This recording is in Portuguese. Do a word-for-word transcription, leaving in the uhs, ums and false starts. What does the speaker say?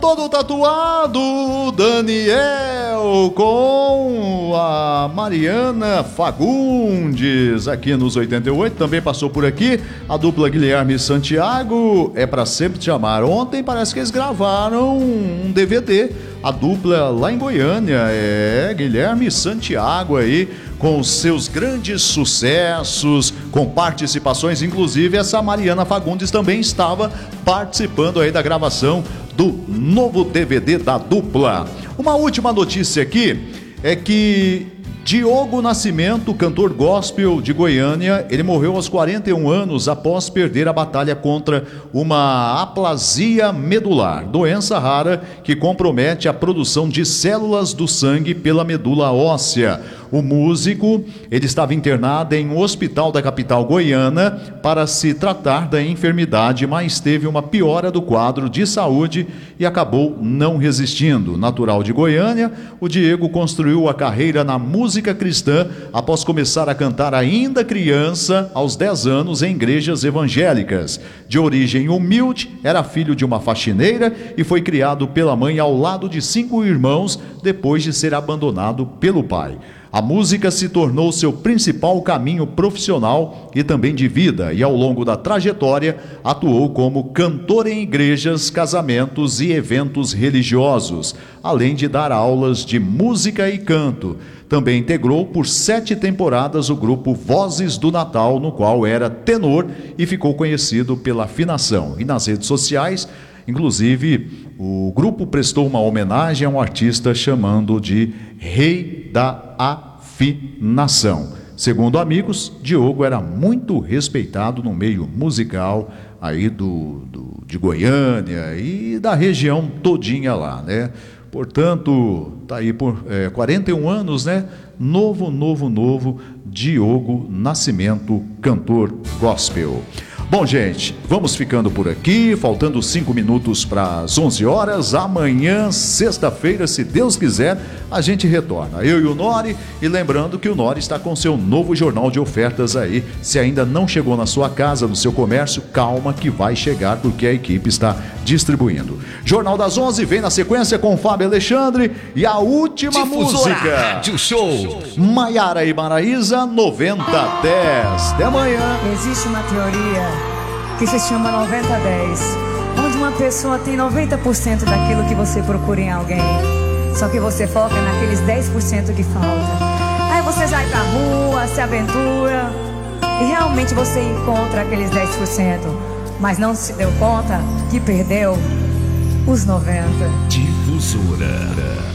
todo tatuado, Daniel com a Mariana Fagundes, aqui nos oitenta e oito, também passou por aqui, a dupla Guilherme e Santiago, É Pra Sempre Te Amar. Ontem parece que eles gravaram um D V D, a dupla lá em Goiânia, é Guilherme e Santiago aí, com seus grandes sucessos, com participações, inclusive essa Mariana Fagundes também estava participando aí da gravação do novo D V D da dupla. Uma última notícia aqui é que Diogo Nascimento, cantor gospel de Goiânia, ele morreu aos quarenta e um anos após perder a batalha contra uma aplasia medular, doença rara que compromete a produção de células do sangue pela medula óssea. O músico, ele estava internado em um hospital da capital goiana para se tratar da enfermidade, mas teve uma piora do quadro de saúde e acabou não resistindo. Natural de Goiânia, o Diego construiu a carreira na música cristã após começar a cantar ainda criança, aos dez anos, em igrejas evangélicas. De origem humilde, era filho de uma faxineira e foi criado pela mãe ao lado de cinco irmãos depois de ser abandonado pelo pai. A música se tornou seu principal caminho profissional e também de vida, e ao longo da trajetória atuou como cantor em igrejas, casamentos e eventos religiosos, além de dar aulas de música e canto. Também integrou por sete temporadas o grupo Vozes do Natal, no qual era tenor e ficou conhecido pela afinação. E nas redes sociais, inclusive, o grupo prestou uma homenagem a um artista chamando de Rei da Afinação. Segundo amigos, Diogo era muito respeitado no meio musical aí do, do, de Goiânia e da região todinha lá, né? Portanto, tá aí por é, quarenta e um anos, né? Novo, novo, novo Diogo Nascimento, cantor gospel. Bom, gente, vamos ficando por aqui, faltando cinco minutos para as onze horas. Amanhã, sexta-feira, se Deus quiser, a gente retorna, eu e o Nori. E lembrando que o Nori está com seu novo jornal de ofertas aí. Se ainda não chegou na sua casa, no seu comércio, calma que vai chegar, porque a equipe está distribuindo. Jornal das onze vem na sequência com Fábio Alexandre e a última Difusora música. Rádio Show. Maiara e Maraísa, noventa dez. Até amanhã. Existe uma teoria que se chama noventa dez, onde uma pessoa tem noventa por cento daquilo que você procura em alguém, só que você foca naqueles dez por cento que falta. Aí você vai pra rua, se aventura e realmente você encontra aqueles dez por cento, mas não se deu conta que perdeu os noventa por cento. Difusora.